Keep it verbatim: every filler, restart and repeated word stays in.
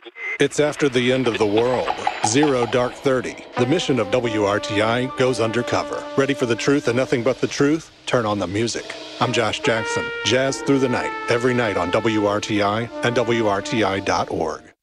It's after the end of the world. Zero Dark thirty. The mission of W R T I goes undercover. Ready for the truth and nothing but the truth? Turn on the music. I'm Josh Jackson. Jazz through the night. Every night on W R T I and W R T I dot org.